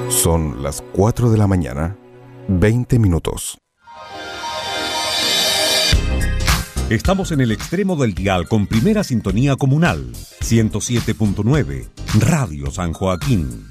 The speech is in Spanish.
Son las 4 de la mañana, 20 minutos. Estamos en el extremo del dial con primera sintonía comunal, 107.9, Radio San Joaquín.